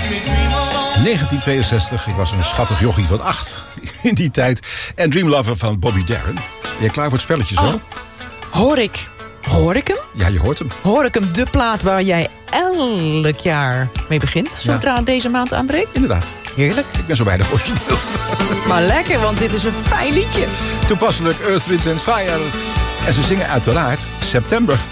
1962, ik was een schattig jochie van 8 in die tijd. En Dream Lover van Bobby Darin. Ben je klaar voor het spelletje zo? Hoor ik hem? Ja, je hoort hem. Hoor ik hem, de plaat waar jij elk jaar mee begint, zodra deze maand aanbreekt? Inderdaad. Heerlijk. Ik ben zo weinig origineel. Maar lekker, want dit is een fijn liedje. Toepasselijk Earth, Wind & Fire. En ze zingen uiteraard September.